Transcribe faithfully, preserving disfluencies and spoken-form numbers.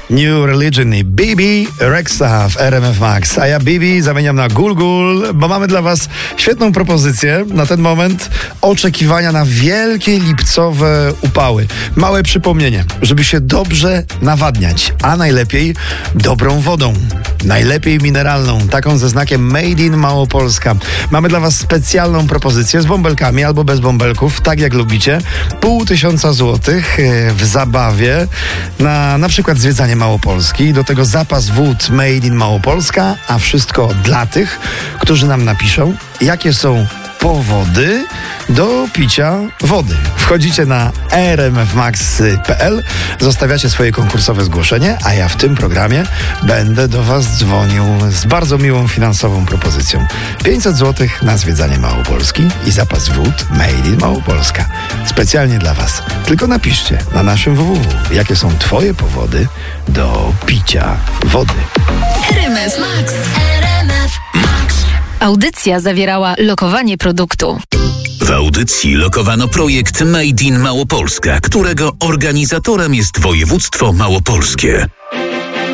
New Religion i Bibi Rexha w R M F Max. A ja Bibi zamieniam na Gul Gul, bo mamy dla was świetną propozycję na ten moment oczekiwania na wielkie lipcowe upały. Małe przypomnienie, żeby się dobrze nawadniać, a najlepiej dobrą wodą. Najlepiej mineralną, taką ze znakiem Made in Małopolska. Mamy dla was specjalną propozycję z bąbelkami albo bez bąbelków, tak jak lubicie. Pół tysiąca złotych w zabawie na na przykład zwiedzanie Małopolski. Do tego zapas wód Made in Małopolska, a wszystko dla tych, którzy nam napiszą, jakie są powody do picia wody. Wchodzicie na r m f max kropka p l, zostawiacie swoje konkursowe zgłoszenie, a ja w tym programie będę do was dzwonił z bardzo miłą finansową propozycją. pięćset złotych na zwiedzanie Małopolski i zapas wód Made in Małopolska. Specjalnie dla was. Tylko napiszcie na naszym www, jakie są twoje powody do picia wody. R M F Max. R M F Max. Audycja zawierała lokowanie produktu. W audycji lokowano projekt Made in Małopolska, którego organizatorem jest województwo małopolskie.